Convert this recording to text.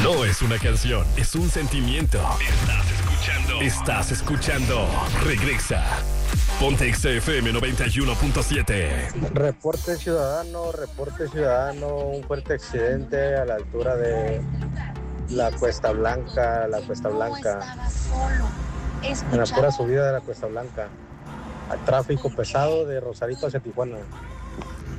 No es una canción, es un sentimiento. Estás escuchando Regresa. Ponte XFM 91.7. Reporte ciudadano, un fuerte accidente a la altura de la Cuesta Blanca, en la pura subida de la Cuesta Blanca. Tráfico pesado de Rosarito hacia Tijuana.